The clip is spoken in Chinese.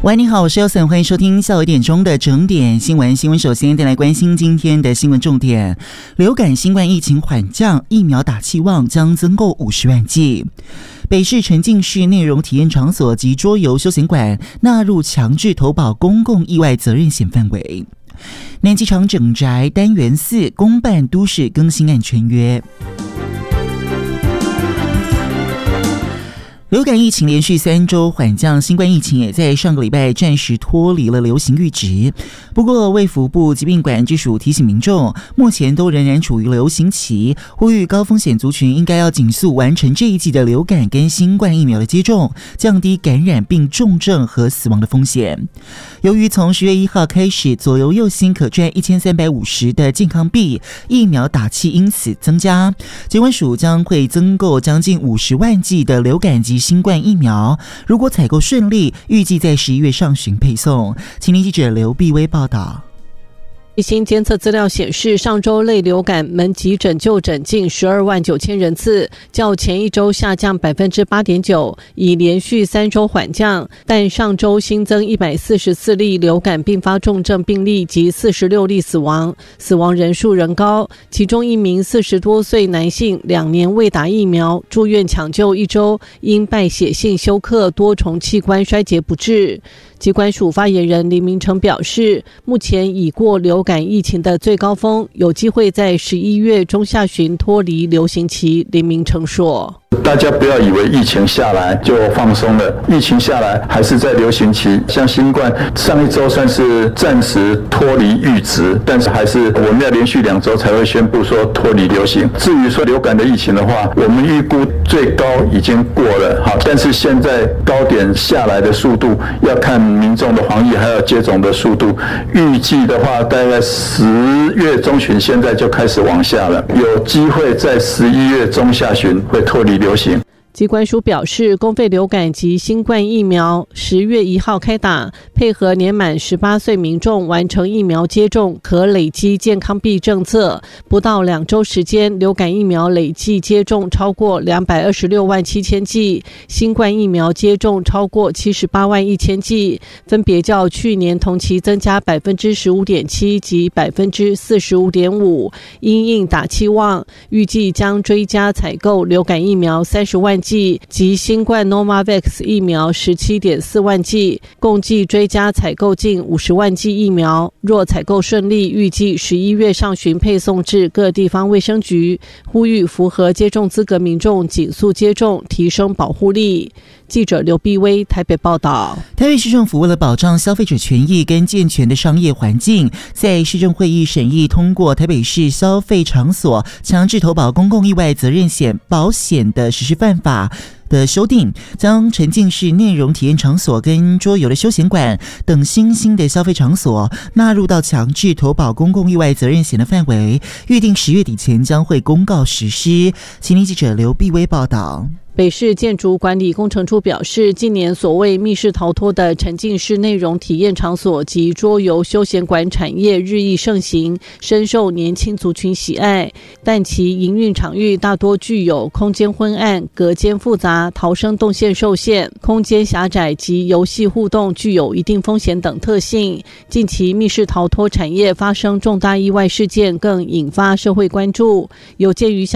喂，你好，我是 Elson， 欢迎收听下午1点钟的整点新闻。首先带来关心今天的新闻重点：流感新冠疫情缓降，疫苗打气旺，将增购50万剂。北市沉浸式内容体验场所及桌游休闲馆纳入强制投保公共意外责任险范围。南机场整宅单元4公办都市更新案签约。流感疫情连续3周缓降，新冠疫情也在上个礼拜暂时脱离了流行阈值。不过卫福部疾病管制署提醒民众，目前都仍然处于流行期，呼吁高风险族群应该要紧速完成这一季的流感跟新冠疫苗的接种，降低感染并重症和死亡的风险。由于从10月1号开始，左右右新可赚1350的健康币，疫苗打气因此增加，疾管署将会增购将近50万剂的流感及新冠疫苗，如果采购顺利，预计在11月上旬配送。请听记者刘碧薇报道。 最新监测资料显示，上周类流感门急诊就诊近12万9千人次，较前一周下降 8.9%， 已连续3周缓降。但上周新增144例流感并发重症病例及46例死亡，死亡人数仍高。其中一名40多岁男性2年未打疫苗，住院抢救1周，因败血性休克、多重器官衰竭不治。疾管署发言人林明成表示，目前已过流感疫情的最高峰，有机会在11月中下旬脱离流行期。林明成说， 大家不要以为疫情下来就放松了，疫情下来还是在流行期。像新冠上一周算是暂时脱离阈值，但是还是我们要连续2周才会宣布说脱离流行。至于说流感的疫情的话，我们预估最高已经过了，好，但是现在高点下来的速度要看民众的防疫还有接种的速度。预计的话，大概10月中旬现在就开始往下了，有机会在11月中下旬会脱离流行。 疾管署表示，公费流感及新冠疫苗10月1号开打，配合年满18岁民众完成疫苗接种，可累积健康币政策。不到2周时间，流感疫苗累计接种超过226万7千剂，新冠疫苗接种超过78万1千剂，分别较去年同期增加 15.7% 及 45.5%。因应打气旺，预计将追加采购流感疫苗30万剂及新冠 Novavax 疫苗 17.4 万剂，共计追加采购近50万剂疫苗。若采购顺利，预计11月上旬配送至各地方卫生局，呼吁符合接种资格民众紧速接种，提升保护力。记者刘碧薇台北报道。 台北市政府为了保障消费者权益跟健全的商业环境，在市政会议审议通过台北市消费场所强制投保公共意外责任险保险的实施办法的修订，将沉浸式内容体验场所跟桌游的休闲馆等新兴的消费场所纳入到强制投保公共意外责任险的范围，预定10月底前将会公告实施。请听记者刘碧薇报道。 北市建筑管理工程处表示，近年所谓密室逃脱的沉浸式内容体验场所及桌游休闲馆产业日益盛行，深受年轻族群喜爱，但其营运场域大多具有空间昏暗、隔间复杂、逃生动线受限、空间狭窄及游戏互动具有一定风险等特性。近期密室逃脱产业发生重大意外事件，更引发社会关注。有鉴于